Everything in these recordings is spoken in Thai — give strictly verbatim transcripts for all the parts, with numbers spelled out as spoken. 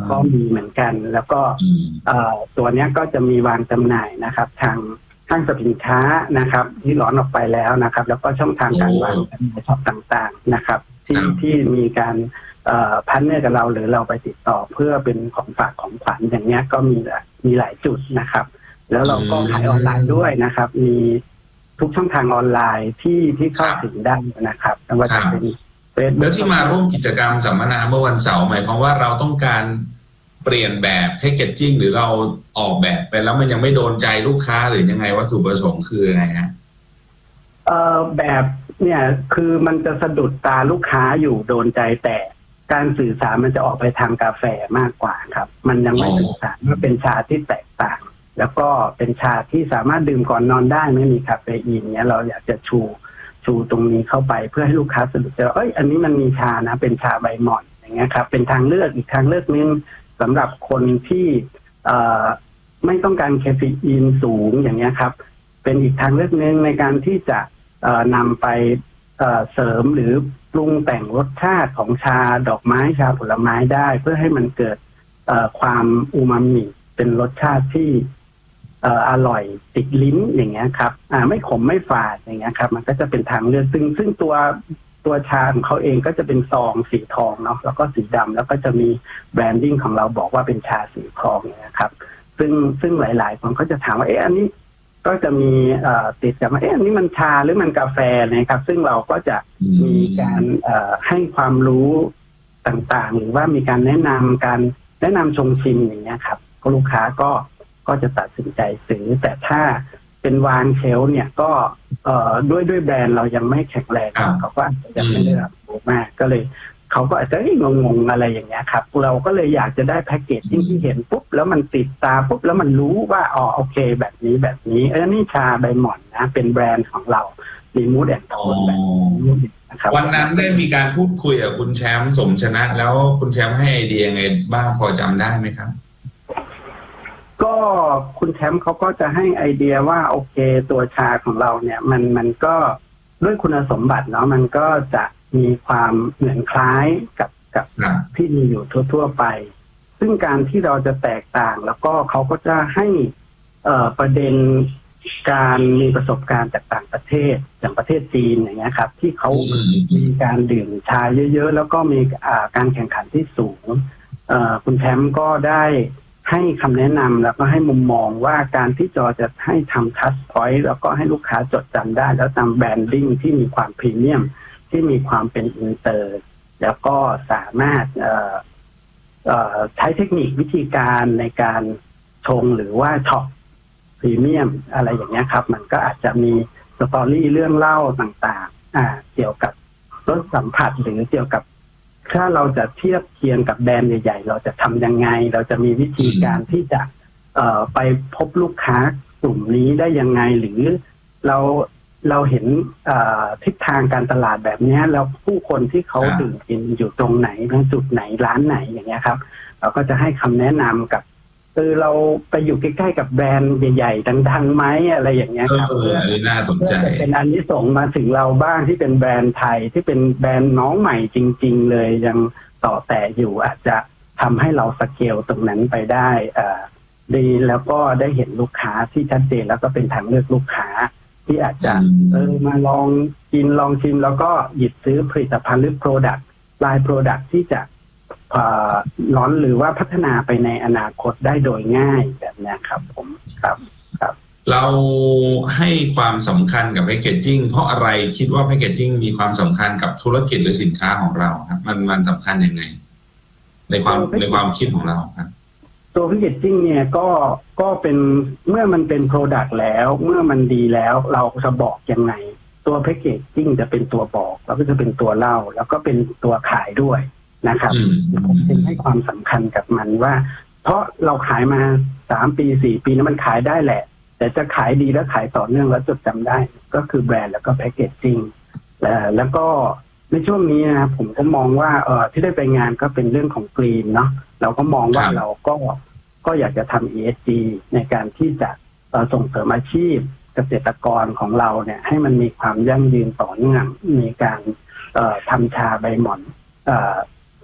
ก็มีเหมือนกันแล้วก็ตัวนี้ก็จะมีวางจำหน่ายนะครับทางห้างสรรพสินค้านะครับที่ร้อนออกไปแล้วนะครับแล้วก็ช่องทางการวางจำหน่ายช็อปต่างๆนะครับที่ที่มีการพันเนอร์กับเราหรือเราไปติดต่อเพื่อเป็นของฝากของขวัญอย่างเงี้ยก็มีมีหลายจุดนะครับแล้วเราก็ขายออนไลน์ด้วยนะครับมีทุกช่องทางออนไลน์ที่ที่เข้าถึงได้นะครับไม่ว่าจะเป็นแล้วที่มาร่วมกิจกรรมสัมมนาเมื่อวันเสาร์หมายความว่าเราต้องการเปลี่ยนแบบแพคเกจจิ้งหรือเราออกแบบไปแล้วมันยังไม่โดนใจลูกค้าหรือยังไงวัตถุประสงค์คือยังไงฮะเอ่อแบบเนี่ยคือมันจะสะดุดตาลูกค้าอยู่โดนใจแต่การสื่อสารมันจะออกไปทางกาแฟมากกว่าครับมันยังไม่สื่อสารว่าเป็นชาที่แตกต่างแล้วก็เป็นชาที่สามารถดื่มก่อนนอนได้ไม่มีคาเฟอีนเนี่ยเราอยากจะชูชูตรงนี้เข้าไปเพื่อให้ลูกค้าสะดุดใจว่าเอ้ยอันนี้มันมีชานะเป็นชาใบหม่อนอย่างเงี้ยครับเป็นทางเลือกอีกทางเลือกนึงสำหรับคนที่ไม่ต้องการคาเฟอีนสูงอย่างเงี้ยครับเป็นอีกทางเลือกนึงในการที่จะนำไปเสริมหรือปรุงแต่งรสชาติของชาดอกไม้ชาผลไม้ได้เพื่อให้มันเกิดความอูมามิเป็นรสชาติที่อร่อยติดลิ้นอย่างเงี้ยครับไม่ขมไม่ฝาดอย่างเงี้ยครับมันก็จะเป็นทางเลือกซึ่งซึ่งตัวตัวชาของเขาเองก็จะเป็นซองสีทองเนาะแล้วก็สีดำแล้วก็จะมีแบรนดิ้งของเราบอกว่าเป็นชาสีทองนะครับซึ่งซึ่งหลายๆคนเขาจะถามว่าเอ๊ะอันนี้ก็จะมีติดกับว่าเอ๊ะอันนี้มันชาหรือมันกาแฟนะครับซึ่งเราก็จะมีการให้ความรู้ต่างๆหรือว่ามีการแนะนำการแนะนำชงชิมอย่างเงี้ยครับลูกค้าก็ก็จะตัดสินใจซื้อแต่ถ้าเป็นวางเชลเนี่ยก็เอ่อด้วยด้วยแบรนด์เรายังไม่แข็งแรงเขาก็อาจจะยังไม่ได้รับรู้มากก็เลยเขาก็อาจจะงงๆอะไรอย่างเงี้ยครับเราก็เลยอยากจะได้แพ็กเกจที่เห็นปุ๊บแล้วมันติดตาปุ๊บแล้วมันรู้ว่าอ๋อโอเคแบบนี้แบบนี้เออนี่ชาใบหม่อนนะเป็นแบรนด์ของเรามีมูดแอนโทนแบบนี้นะครับวันนั้นได้มีการพูดคุยกับคุณแชมป์สมชนะแล้วคุณแชมป์ให้ไอเดียไงบ้างพอจำได้ไหมครับก็คุณแชมป์เขาก็จะให้ไอเดียว่าโอเคตัวชาของเราเนี่ยมันมันก็ด้วยคุณสมบัติเนาะมันก็จะมีความเหมือนคล้ายกับกับที่มีอยู่ทั่วๆไปซึ่งการที่เราจะแตกต่างแล้วก็เขาก็จะให้เอ่อประเด็นการมีประสบการณ์จากต่างประเทศอย่างประเทศจีนอย่างเงี้ยครับที่เขามีการดื่มชาเยอะๆแล้วก็มีการแข่งขันที่สูงเอ่อคุณแชมป์ก็ได้ให้คำแนะนำแล้วก็ให้มุมมองว่าการที่จอจะให้ทำทัชพอยต์แล้วก็ให้ลูกค้าจดจำได้แล้วทำแบรนดิ้งที่มีความพรีเมียมที่มีความเป็นอินเตอร์แล้วก็สามารถใช้เทคนิควิธีการในการชงหรือว่าช็อปพรีเมียมอะไรอย่างเงี้ยครับมันก็อาจจะมีสตอรี่เรื่องเล่าต่างๆเกี่ยวกับรสสัมผัสหรือเกี่ยวกับถ้าเราจะเทียบเคียงกับแบรนด์ใหญ่ๆเราจะทำยังไงเราจะมีวิธีการที่จะเอ่อไปพบลูกค้ากลุ่มนี้ได้ยังไงหรือเราเราเห็นทิศทางการตลาดแบบนี้แล้วผู้คนที่เขาดื่มกินอยู่ตรงไหนตรงจุดไหนร้านไหนอย่างเงี้ยครับเราก็จะให้คำแนะนำกับคือเราไปอยู่ใกล้ๆกับแบรนด์ใหญ่ๆดังๆไหมอะไรอย่างเงี้ยครับเพื่อน่าสนใจเป็นอันนี้ส่งมาถึงเราบ้างที่เป็นแบรนด์ไทยที่เป็นแบรนด์น้องใหม่จริงๆเลยยังต่อแต่อยู่อาจจะทำให้เราสเกลตรงนั้นไปได้ดีแล้วก็ได้เห็นลูกค้าที่ชัดเจนแล้วก็เป็นทางเลือกลูกค้าที่อาจจะเออมาลองกินลองชิมแล้วก็หยิบซื้อผลิตภัณฑ์หรือโปรดักต์ลายโปรดักต์ที่จะล้อนหรือว่าพัฒนาไปในอนาคตได้โดยง่ายแบบนี้ครับผมครับครับเราให้ความสำคัญกับแพคเกจจิ้งเพราะอะไรคิดว่าแพคเกจจิ้งมีความสำคัญกับธุรกิจหรือสินค้าของเราครับมันมันสำคัญยังไงในความในความคิดของเราครับตัวแพคเกจจิ้งเนี่ยก็ก็เป็นเมื่อมันเป็นโปรดักต์แล้วเมื่อมันดีแล้วเราจะบอกยังไงตัวแพคเกจจิ้งจะเป็นตัวบอกแล้วก็จะเป็นตัวเล่าแล้วก็เป็นตัวขายด้วยนะครับผมจึงให้ความสำคัญกับมันว่าเพราะเราขายมาสามปีสี่ปีนั้นมันขายได้แหละแต่จะขายดีและขายต่อเนื่องแล้วจดจำได้ก็คือแบรนด์แล้วก็แพคเกจจิ้งแล้วก็ในช่วงนี้นะผมก็มองว่าเออที่ได้ไปงานก็เป็นเรื่องของกรีนเนาะเราก็มองว่าเราก็ก็อยากจะทำ อี เอส จี ในการที่จะส่งเสริมอาชีพเกษตรกรของเราเนี่ยให้มันมีความยั่งยืนต่อเนื่องมีการทำชาใบหม่อน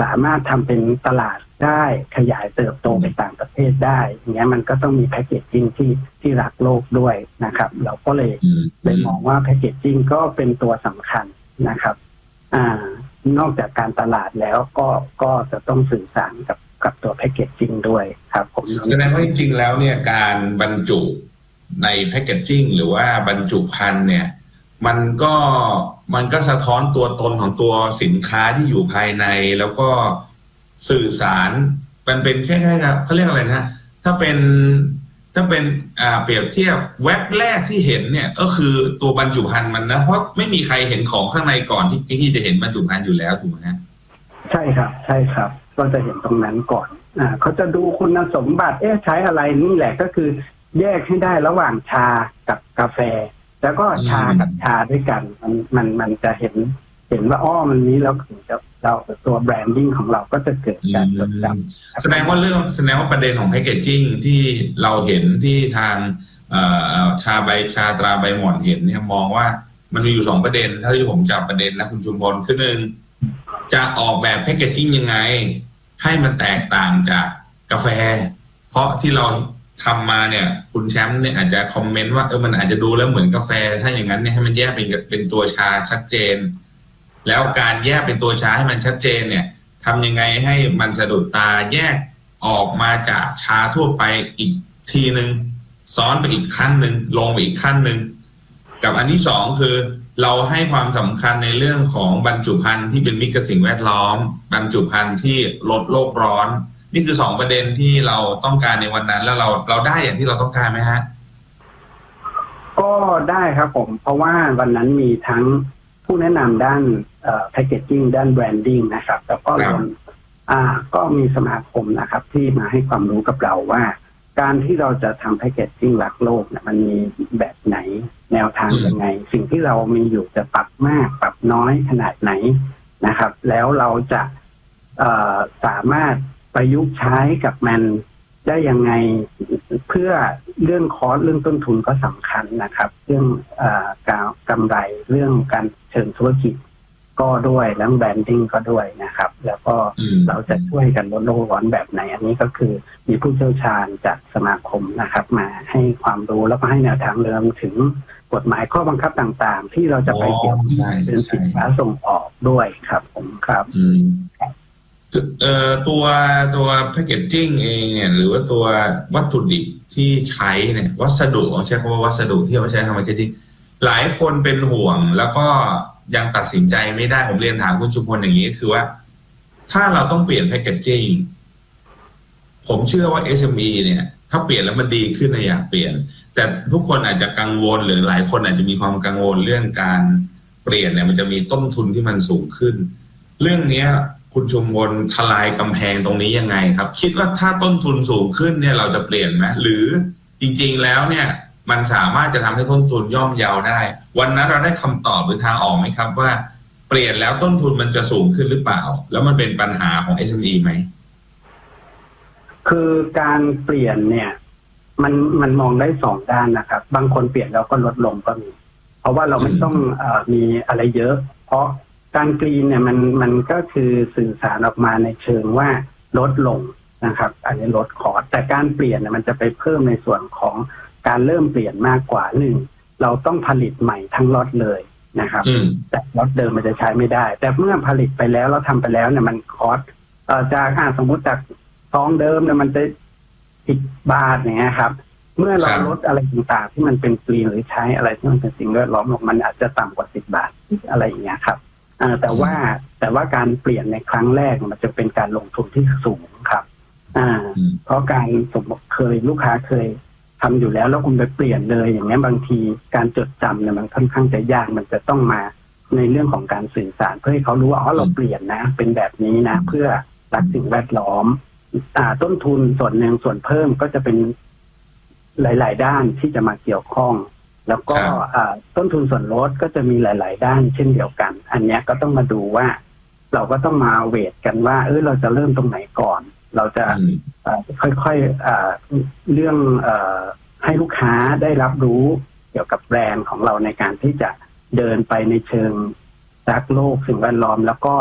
สามารถทำเป็นตลาดได้ขยายเติบโตไปต่างประเทศได้อย่างเงี้ยมันก็ต้องมีแพคเกจจิ้งที่ที่รักโลกด้วยนะครับเราก็เลยเลยมองว่าแพคเกจจิ้งก็เป็นตัวสำคัญนะครับอ่านอกจากการตลาดแล้วก็ก็จะต้องสื่อสารกับกับตัวแพคเกจจิ้งด้วยครับผมแสดงว่าจริงๆแล้วเนี่ยการบรรจุในแพคเกจจิ้งหรือว่าบรรจุภัณฑ์เนี่ยมันก็มันก็สะท้อนตัวตนของตัวสินค้าที่อยู่ภายในแล้วก็สื่อสารมันเป็นแค่แค่เขาเรียกอะไรนะถ้าเป็นถ้าเป็นอ่าเปรียบเทียบแว็บแรกที่เห็นเนี่ยก็คือตัวบรรจุภัณฑ์มันนะเพราะไม่มีใครเห็นของข้างในก่อนที่ที่จะเห็นบรรจุภัณฑ์อยู่แล้วถูกไหมฮะใช่ครับใช่ครับก็จะเห็นตรงนั้นก่อนอ่าเขาจะดูคุณสมบัติเอ๊ะใช้อะไรนี่แหละก็คือแยกให้ได้ระหว่างชากับกาแฟแล้วก็ชากับชาด้วยกันมันมันมันจะเห็นเห็นว่าอ้อมันนี้แล้วถึงจะเราตัวแบรนดิ้งของเราก็จะเกิดการจดจำแสดงว่าเรื่องแสดงว่าประเด็นของแพคเกจจิ้งที่เราเห็นที่ทางชาใบชาตราใบหม่อนเห็นเนี่ยมองว่ามันมีอยู่สองประเด็นถ้าที่ผมจับประเด็นนะคุณชุมพลคือหนึ่งจะออกแบบแพคเกจจิ้งยังไงให้มันแตกต่างจากกาแฟเพราะที่เราทำมาเนี่ยคุณแชมป์เนี่ยอาจจะคอมเมนต์ว่าเออมันอาจจะดูแล้วเหมือนกาแฟถ้าอย่างนั้นเนี่ยให้มันแยกเป็นเป็นตัวชาชัดเจนแล้วการแยกเป็นตัวชาให้มันชัดเจนเนี่ยทำยังไงให้มันสะดุดตาแยกออกมาจากชาทั่วไปอีกทีหนึ่งซ้อนไปอีกขั้นหนึ่งลงไปอีกขั้นหนึ่งกับอันที่สองคือเราให้ความสำคัญในเรื่องของบรรจุภัณฑ์ที่เป็นมิตรกับสิ่งแวดล้อมบรรจุภัณฑ์ที่ลดโลกร้อนนี่คือสองประเด็นที่เราต้องการในวันนั้นแล้วเราเราได้อย่างที่เราต้องการไหมฮะก็ได้ครับผมเพราะว่าวันนั้นมีทั้งผู้แนะนำด้านแพคเกจจิ้งด้านแบรนดิ้งนะครับแล้วก็รวมอ่าก็มีสมาคมนะครับที่มาให้ความรู้กับเราว่าการที่เราจะทำแพคเกจจิ้งรักโลกเนี่ยมันมีแบบไหนแนวทางยังไงสิ่งที่เรามีอยู่จะปรับมากปรับน้อยขนาดไหนนะครับแล้วเราจะเอ่อสามารถประยุกต์ใช้กับมันได้ยังไงเพื่อเรื่องคอสเรื่องต้นทุนก็สำคัญนะครับเรื่องเอ่อการกำไรเรื่องการเชิงธุรกิจก็ด้วยแล้วแบรนดิ้งก็ด้วยนะครับแล้วก็เราจะช่วยกันลดโลกร้อนแบบไหนอันนี้ก็คือมีผู้เชี่ยวชาญจากสมาคมนะครับมาให้ความรู้แล้วก็ให้แนวทางเรื่องถึงกฎหมายข้อบังคับต่างๆที่เราจะไปเกี่ยวข้องเป็นสินค้าส่งออกด้วยครับผมครับเอ่อตัวตัวแพคเกจจิ้งเองเนี่ยหรือว่าตัววัตถุดิบที่ใช้เนี่ยวัสดุใช้คำว่าวัสดุที่เราใช้ทำแพคเกจจิ้งหลายคนเป็นห่วงแล้วก็ยังตัดสินใจไม่ได้ผมเรียนถามคุณชุมพลอย่างนี้คือว่าถ้าเราต้องเปลี่ยนแพคเกจจิ้งผมเชื่อว่า เอส เอ็ม อี เนี่ยถ้าเปลี่ยนแล้วมันดีขึ้นนะอยากเปลี่ยนแต่ทุกคนอาจจะกังวลหรือหลายคนอาจจะมีความกังวลเรื่องการเปลี่ยนเนี่ยมันจะมีต้นทุนที่มันสูงขึ้นเรื่องนี้คุณชุมพลทลายกำแพงตรงนี้ยังไงครับคิดว่าถ้าต้นทุนสูงขึ้นเนี่ยเราจะเปลี่ยนไหมหรือจริงๆแล้วเนี่ยมันสามารถจะทำให้ต้นทุนย่อมเยาได้วันนั้นเราได้คำตอบหรือทางออกไหมครับว่าเปลี่ยนแล้วต้นทุนมันจะสูงขึ้นหรือเปล่าแล้วมันเป็นปัญหาของ เอส เอ็ม อี ไหมคือการเปลี่ยนเนี่ยมันมันมองได้สองด้านนะครับบางคนเปลี่ยนแล้วก็ลดลงก็มีเพราะว่าเราไม่ต้องเอ่อมีอะไรเยอะเพราะการกรีนเนี่ยมันมันก็คือสื่อสารออกมาในเชิงว่าลดลงนะครับอันนี้ลดคอสแต่การเปลี่ยนเนี่ยมันจะไปเพิ่มในส่วนของการเริ่มเปลี่ยนมากกว่าหนึ่งเราต้องผลิตใหม่ทั้งล็อตเลยนะครับแต่ล็อตเดิมมันจะใช้ไม่ได้แต่เมื่อผลิตไปแล้วเราทำไปแล้วเนี่ยมันคอสเอ่อจากอ่าสมมุติจากซองเดิมเนี่ยมันจะสิบบาทอย่างเงี้ยครับเมื่อเราลดอะไรต่างๆที่มันเป็นกรีนหรือใช้อะไรที่มันเป็นสิ่งแวดล้อมลงมันอาจจะต่ำกว่าสิบบาทอะไรอย่างเงี้ยครับแต่ว่าแต่ว่าการเปลี่ยนในครั้งแรกมันจะเป็นการลงทุนที่สูงครับอ่าเพราะการสมมติเคยลูกค้าเคยทำอยู่แล้วแล้วคุณไปเปลี่ยนเลยอย่างนี้บางทีการจดจำเนี่ยมันค่อนข้างจะยากมันจะต้องมาในเรื่องของการสื่อสารเพื่อให้เขารู้ว่าอ๋อเราเปลี่ยนนะเป็นแบบนี้นะเพื่อรักสิ่งแวดล้อมอ่าต้นทุนส่วนหนึ่งส่วนเพิ่มก็จะเป็นหลายๆด้านที่จะมาเกี่ยวข้องแล้วก็ต้นทุนส่วนลดก็จะมีหลายๆด้านเช่นเดียวกันอันนี้ก็ต้องมาดูว่าเราก็ต้องมาเวทกันว่าเออเราจะเริ่มตรงไหนก่อนเราจะค่อยๆเรื่องให้ลูกค้าได้รับรู้เกี่ยวกับแบรนด์ของเราในการที่จะเดินไปในเชิงรักโลกสิ่งแวดล้อมแล้วก็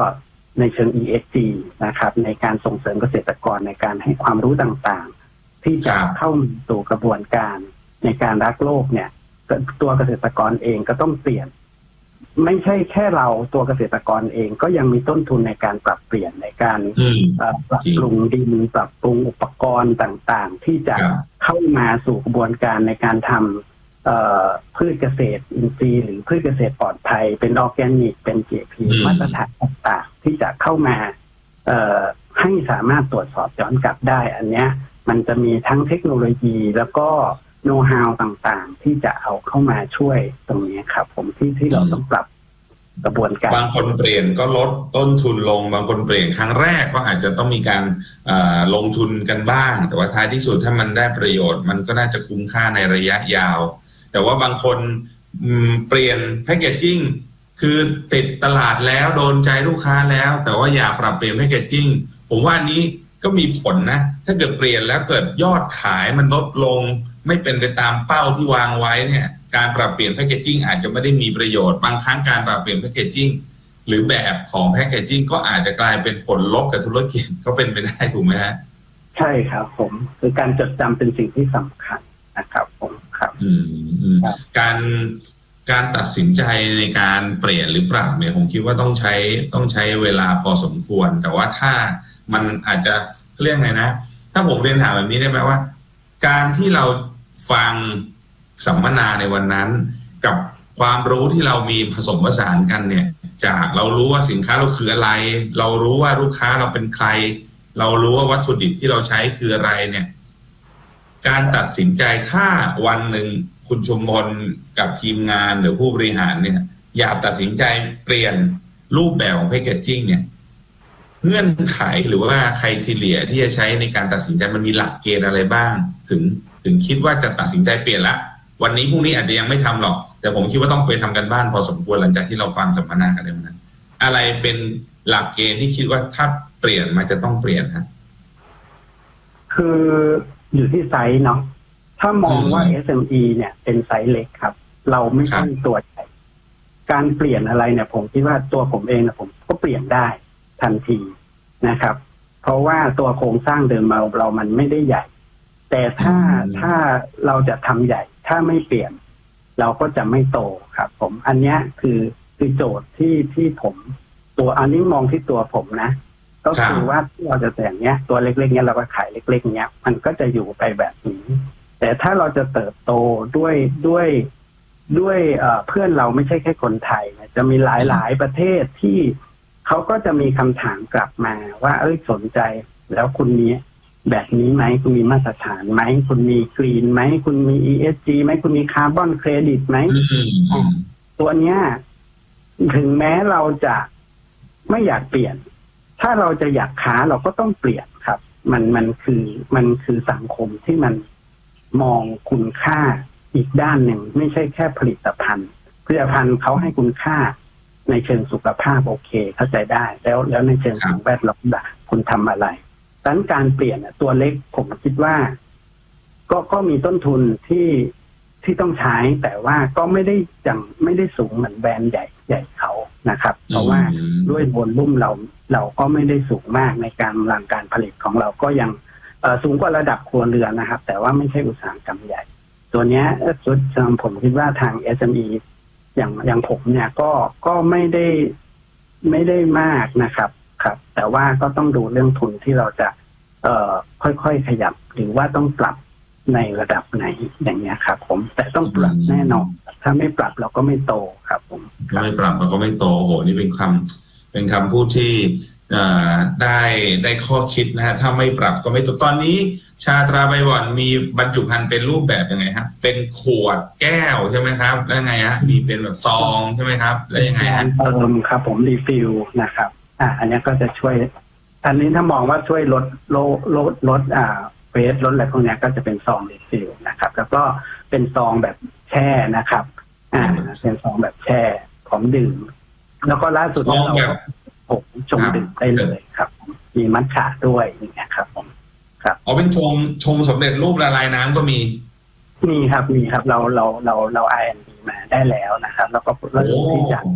ในเชิง อี เอส จี นะครับในการส่งเสริมเกษตรกรในการให้ความรู้ต่างๆที่จะเข้าสู่กระบวนการในการรักโลกเนี่ยตัวเกษตรกรเองก็ต้องเปลี่ยนไม่ใช่แค่เราตัวเกษตรกรเองก็ยังมีต้นทุนในการปรับเปลี่ยนในการปรับปรุงดินปรับปรุงอุปกรณ์ต่างๆที่จะเข้ามาสู่กระบวนการในการทำพืชเกษตรอินทรีย์หรือพืชเกษตรปลอดภัยเป็นออร์แกนิกเป็น จี พี มาตรฐานต่างๆที่จะเข้ามาให้สามารถตรวจสอบย้อนกลับได้อันเนี้ยมันจะมีทั้งเทคโนโลยีแล้วก็โน้ตฮาวต่างๆที่จะเอาเข้ามาช่วยตรงนี้ครับผมที่ที่เราต้องปรับกระบวนการบางคนเปลี่ยนก็ลดต้นทุนลงบางคนเปลี่ยนครั้งแรกก็อาจจะต้องมีการลงทุนกันบ้างแต่ว่าท้ายที่สุดถ้ามันได้ประโยชน์มันก็น่าจะคุ้มค่าในระยะยาวแต่ว่าบางคนเปลี่ยนแพคเกจจิ้งคือติดตลาดแล้วโดนใจลูกค้าแล้วแต่ว่าอยากปรับเปลี่ยนแพคเกจจิ้งผมว่านี้ก็มีผลนะถ้าเกิดเปลี่ยนแล้วเกิดยอดขายมันลดลงไม่เป็นไปตามเป้าที่วางไว้เนี่ยการปรับเปลี่ยนแพคเกจจิ้งอาจจะไม่ได้มีประโยชน์บางครั้งการปรับเปลี่ยนแพคเกจจิ้งหรือแบบของแพคเกจจิ้งก็อาจจะกลายเป็นผลลบกับธุรกิจก็เป็นไปได้ถูกไหมฮะใช่ครับผมคือการจดจำเป็นสิ่งที่สำคัญนะครับผมครับอืมการการตัดสินใจในการเปลี่ยนหรือปรับเนี่ยผมคิดว่าต้องใช้ต้องใช้เวลาพอสมควรแต่ว่าถ้ามันอาจจะเรียกไงนะถ้าผมเรียนถามแบบนี้ได้ไหมว่าการที่เราฟังสัมมนาในวันนั้นกับความรู้ที่เรามีผสมผสานกันเนี่ยจากเรารู้ว่าสินค้าเราคืออะไรเรารู้ว่าลูกค้าเราเป็นใครเรารู้ว่าวัตถุดิบที่เราใช้คืออะไรเนี่ยการตัดสินใจถ้าวันหนึ่งคุณชุมพลกับทีมงานหรือผู้บริหารเนี่ยอยากตัดสินใจเปลี่ยนรูปแบบของแพคเกจจิ้งเนี่ยเงื่อนไขหรือว่าไครทีเรียที่จะใช้ในการตัดสินใจมันมีหลักเกณฑ์อะไรบ้างถึงถึงคิดว่าจะตัดสินใจเปลี่ยนละวันนี้พรุ่งนี้อาจจะยังไม่ทำหรอกแต่ผมคิดว่าต้องไปทำกันบ้านพอสมควรหลังจากที่เราฟังสัมมนากันในวันนั้นอะไรเป็นหลักเกณฑ์ที่คิดว่าถ้าเปลี่ยนมันจะต้องเปลี่ยนครับคืออยู่ที่ไซส์เนาะถ้ามองว่า เอส เอ็ม อี เนี่ยเป็นไซส์เล็กครับเราไม่ใช่ตัวใหญ่การเปลี่ยนอะไรเนี่ยผมคิดว่าตัวผมเองนะผมก็เปลี่ยนได้ทันทีนะครับเพราะว่าตัวโครงสร้างเดิมเราเรามันไม่ได้ใหญ่แต่ถ้าถ้าเราจะทำใหญ่ถ้าไม่เปลี่ยนเราก็จะไม่โตครับผมอันนี้คือคือโจทย์ที่ที่ผมตัวอันนี้มองที่ตัวผมนะก็คือว่าเราจะแต่งเนี้ยตัวเล็กๆเนี้ยเราก็ขายเล็กๆเนี้ยมันก็จะอยู่ไปแบบนี้แต่ถ้าเราจะเติบโตด้วยด้วยด้วยเพื่อนเราไม่ใช่แค่คนไทยจะมีหลายๆประเทศที่เขาก็จะมีคำถามกลับมาว่าเอ้ยสนใจแล้วคุณมีแบบนี้ไหมคุณมีมาตรฐานไหมคุณมีกรีนไหมคุณมี อี เอส จี ไหมคุณมีคาร์บอนเครดิตไหมตัวเนี้ยถึงแม้เราจะไม่อยากเปลี่ยนถ้าเราจะอยากค้าเราก็ต้องเปลี่ยนครับมันมันคือมันคือสังคมที่มันมองคุณค่าอีกด้านหนึ่งไม่ใช่แค่ผลิตภัณฑ์ผลิตภัณฑ์เขาให้คุณค่าในเชิงสุขภาพโอเคเข้าใจได้แล้วแล้วในเชิงสิ่งแวดล้อมคุณทำอะไรดังนั้นการเปลี่ยนตัวเล็กผมคิดว่าก็ก็มีต้นทุนที่ที่ต้องใช้แต่ว่าก็ไม่ได้จังไม่ได้สูงเหมือนแบรนด์ใหญ่ใหญ่เขานะครับเพราะว่าด้วยวอลลุ่มเราเราก็ไม่ได้สูงมากในการกำลังการผลิตของเราก็ยังสูงกว่าระดับครัวเรือนนะครับแต่ว่าไม่ใช่อุตสาหกรรมใหญ่ตัวเนี้ยสุดผมคิดว่าทาง เอส เอ็ม อี อย่างอย่างผมเนี่ยก็ก็ไม่ได้ไม่ได้มากนะครับครับแต่ว่าก็ต้องดูเรื่องทุนที่เราจะเอ่อค่อยๆขยับหรือว่าต้องปรับในระดับไหนอย่างเงี้ยครับผมแต่ต้องปรับแน่นอนถ้าไม่ปรับเราก็ไม่โตครับผมถ้าไม่ปรับเราก็ไม่โตโหนี่เป็นคำเป็นคำพูดที่ได้ได้ข้อคิดนะฮะถ้าไม่ปรับก็ไม่โตตอนนี้ชาตราใบหว่อนมีบรรจุภัณฑ์เป็นรูปแบบยังไงครับเป็นขวดแก้วใช่ไหมครับแล้วไงฮะมีเป็นแบบซองใช่ไหมครับแล้วยังไงฮะเติมครับผมรีฟิลนะครับอ่าอันนี้ก็จะช่วยอันนี้ถ้ามองว่าช่วยลดลดลดลดอ่าเฟสลดอะไรพวกนี้ก็จะเป็นซองรีฟิลนะครับแล้วก็เป็นซองแบบแช่นะครับอ่าเป็นซองแบบแช่พร้อมดื่มแล้วก็ล่าสุดเราผมชงดื่มได้เลยครับมีมัทฉะด้วยอย่างเงี้ยครับผมครับอ๋อเป็นชงชงสำเร็จรูปละลายน้ำก็มีมีครับมีครับเราเราเราเรา อาร์ แอนด์ ดี มาได้แล้วนะครับแล้วก็เริ่มที่จะ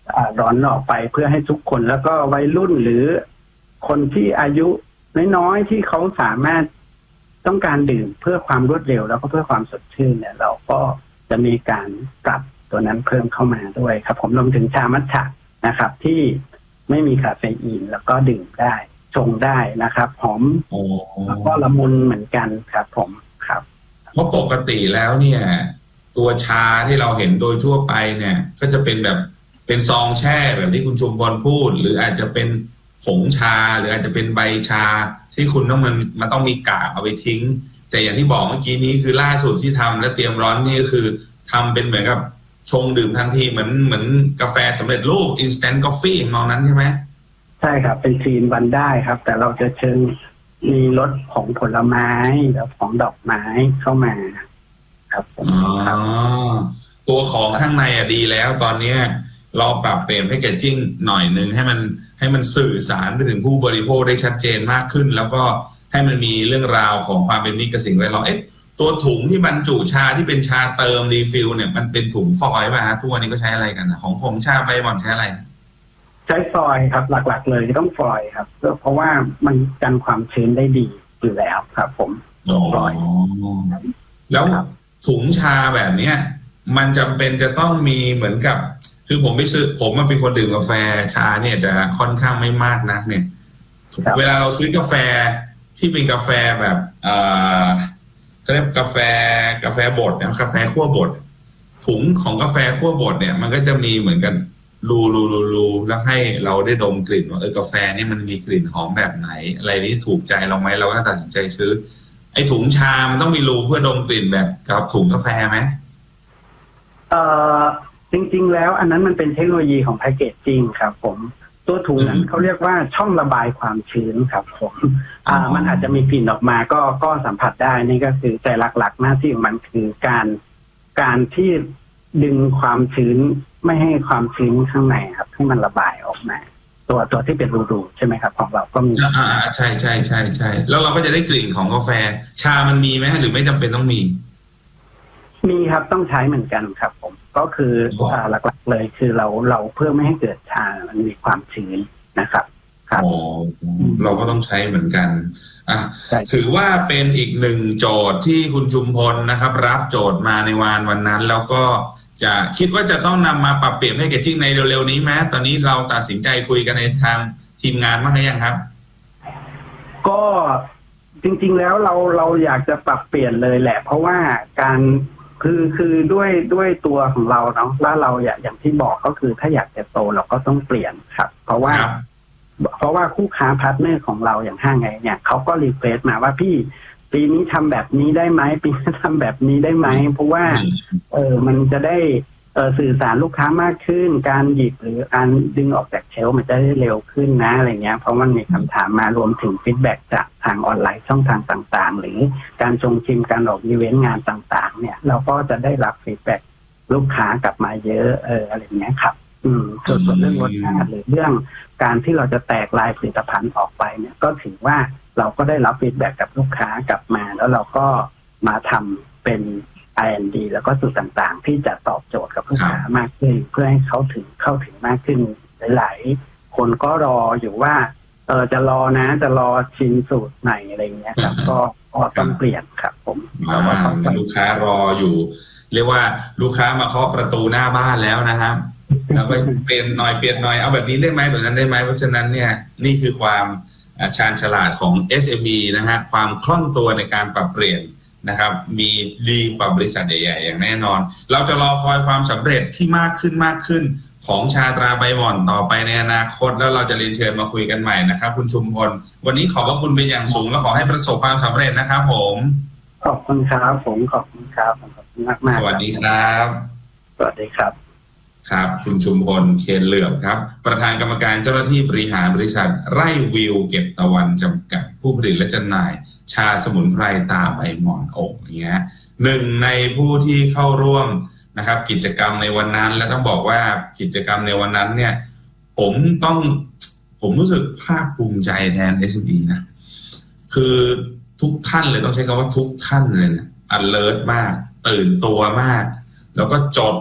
ร้อนออกไปเพื่อให้ทุกคนแล้วก็วัยรุ่นหรือคนที่อายุน้อยๆที่เขาสามารถต้องการดื่มเพื่อความรวดเร็วแล้วก็เพื่อความสดชื่นเนี่ยเราก็จะมีการปรับตัวนั้นเพิ่มเข้ามาด้วยครับผมรวมถึงชามัทฉะนะครับที่ไม่มีคาเฟอีนแล้วก็ดื่มได้ชงได้นะครับหอมแล้วก็ละมุนเหมือนกันครับผมครับเพราะปกติแล้วเนี่ยตัวชาที่เราเห็นโดยทั่วไปเนี่ยก็จะเป็นแบบเป็นซองแช่แบบที่คุณชุมพลพูดหรืออาจจะเป็นผงชาหรืออาจจะเป็นใบชาที่คุณต้องมันมันต้องมีกากเอาไปทิ้งแต่อย่างที่บอกเมื่อกี้นี้คือล่าสุดที่ทำและเตรียมร้อนนี่ก็คือทำเป็นเหมือนกับชงดื่มทันทีเหมือนเหมือนกาแฟสำเร็จรูป instant coffee มองนั้นใช่ไหมใช่ครับเป็นคลีนวันได้ครับแต่เราจะเชิญมีรสของผลไม้แล้วของดอกไม้เข้ามาครับผมอ๋อตัวของข้างในอ่ะดีแล้วตอนนี้เราปรับเปลี่ยนแพคเกจจิ้งหน่อยนึงให้มันให้มันสื่อสารไปถึงผู้บริโภคได้ชัดเจนมากขึ้นแล้วก็ให้มันมีเรื่องราวของความเป็นมิตรกับสิ่งแวดล้อมเอ๊ะตัวถุงที่บรรจุชาที่เป็นชาเติมรีฟิลเนี่ยมันเป็นถุงฟอยล์ป่ะฮะทุกวันนี้ก็ใช้อะไรกันของผมชาใบหม่อนใช้อะไรใช้ฟอยล์ครับหลักๆเลยต้องฟอยล์ครับเพราะว่ามันกันความชื้นได้ดีอยู่แล้วครับผมฟอยล์แล้วถุงชาแบบเนี้ยมันจำเป็นจะต้องมีเหมือนกับคือผมไปซื้อผมมันเป็นคนดื่มกาแฟชาเนี่ยจะค่อนข้างไม่มากนักเนี่ยเวลาเราซื้อกาแฟที่เป็นกาแฟแบบเอ่อเรียกกาแฟกาแฟบดนะกาแฟคั่วบดถุงของกาแฟคั่วบดเนี่ยมันก็จะมีเหมือนกันรูรูรูรูแล้วให้เราได้ดมกลิ่นว่าเออกาแฟนี่มันมีกลิ่นหอมแบบไหนอะไรนี้ถูกใจเราไหมเราก็ตัดสินใจซื้อไอ้ถุงชามันต้องมีรูเพื่อดมกลิ่นแบบกับถุงกาแฟไหมเอ่อจริงๆแล้วอันนั้นมันเป็นเทคโนโลยีของแพคเกจจิ้งครับผมตัวถุงนั้นเขาเรียกว่าช่องระบายความชื้นครับผมอ่ามันอาจจะมีกลิ่นออกมาก็ก็สัมผัสได้นี่ก็คือแต่หลักๆหน้าที่ของมันคือการการที่ดึงความชื้นไม่ให้ความชื้นข้างในครับให้มันระบายออกมาตัวตัวที่เป็นรูๆใช่ไหมครับของเราก็มีอ่าใช่ใช่ใช่ใช่แล้วเราก็จะได้กลิ่นของกาแฟชามันมีไหมหรือไม่จำเป็นต้องมีมีครับต้องใช้เหมือนกันครับผมก็คือหลักๆเลยคือเราเราเพื่อไม่ให้เกิดชามันมีความชื้นนะครับครับอ๋อเราก็ต้องใช้เหมือนกันอ่ะถือว่าเป็นอีกหนึ่งโจทย์ที่คุณชุมพลนะครับรับโจทย์มาในวันวันนั้นแล้วก็จะคิดว่าจะต้องนำมาปรับเปลี่ยนแพคเกจจิ้งในเร็วๆนี้ไหมตอนนี้เราตัดสินใจคุยกันในทางทีมงานบ้างหรือยังครับก็จริงๆแล้วเราเราอยากจะปรับเปลี่ยนเลยแหละเพราะว่าการคือคือด้วยด้วยตัวของเราเนาะแล้วเราอยากอย่างที่บอกก็คือถ้าอยากจะโตเราก็ต้องเปลี่ยนครับเพราะว่าเพราะว่าคู่ค้าพาร์ทเนอร์ของเราอย่างห้างไงเนี่ยเขาก็รีเควสต์มาว่าพี่ปีนี้ทำแบบนี้ได้ไหมปีนี้ทำแบบนี้ได้ไหมเพราะว่าเออมันจะได้เออสื่อสารลูกค้ามากขึ้นการหยิบหรือการดึงออกจากเชลฟ์มันจะได้เร็วขึ้นนะอะไรเงี้ยเพราะมันมีคำถามมารวมถึงฟีดแบ็กจากทางออนไลน์ช่องทางต่างๆหรือการชงชิมการออกอีเวนต์งานต่างๆเนี่ยเราก็จะได้รับฟีดแบ็กลูกค้ากลับมาเยอะเอออะไรเงี้ยครับอืมส่วนเรื่องรสชาติหรือเรื่องการที่เราจะแตกลายผลิตภัณฑ์ออกไปเนี่ยก็ถือว่าเราก็ได้รับฟีดแบ็กกับลูกค้ากลับมาแล้วเราก็มาทำเป็น อาร์ แอนด์ ดี แล้วก็สูตรต่างๆที่จะตอบโจทย์กับลูกค้ามากขึ้นเพื่อให้เขาถึงเข้าถึงมากขึ้นหลายๆคนก็รออยู่ว่าเออจะรอนะจะรอชิมสูตรไหนอะไรเงี้ยครับก็ต้องเปลี่ยนครับผมลูกค้ารออยู่เรียกว่าลูกค้ามาเคาะประตูหน้าบ้านแล้วนะครับแล้วก็เปลี่ยนหน่อยเปลี่ยนหน่อยเอาแบบนี้ได้ไหมแบบนั้นได้ไหมเพราะฉะนั้นเนี่ยนี่คือความชาญฉลาดของ เอส เอ็ม อี นะฮะความคล่องตัวในการปรับเปลี่ยนนะครับมีดีกว่าบริษัทใหญ่ๆอย่างแน่นอนเราจะรอคอยความสำเร็จที่มากขึ้นมากขึ้นของชาตราใบหม่อนต่อไปในอนาคตแล้วเราจะเรียนเชิญมาคุยกันใหม่นะครับคุณชุมพลวันนี้ขอบพระคุณเป็นอย่างสูงและขอให้ประสบความสำเร็จนะครับผมขอบคุณครับผมขอบคุณครับขอบคุณมากมากสวัสดีครับสวัสดีครับครับคุณชุมพลเคนเหลือบครับประธานกรรมการเจ้าหน้าที่บริหารบริษัทไร่วิวเก็บตะวันจำกัดผู้ผลิตและจำหน่ายชาสมุนไพรตาใบหม่อนโอ่งอย่างเงี้ยหนึ่งในผู้ที่เข้าร่วมนะครับกิจกรรมในวันนั้นและต้องบอกว่ากิจกรรมในวันนั้นเนี่ยผมต้องผมรู้สึกภาคภูมิใจแทน เอส เอ็ม อี นะคือทุกท่านเลยต้องใช้คำว่าทุกท่านเลยนะ alert มากตื่นตัวมากแล้วก็จด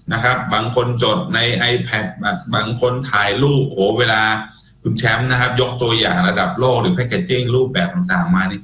นะครับ บางคนจดใน iPad บางคนถ่ายรูปโอ้เวลาคุณแชมป์นะครับยกตัวอย่างระดับโลกหรือแพคเกจจิ้งรูปแบบต่างๆมานี่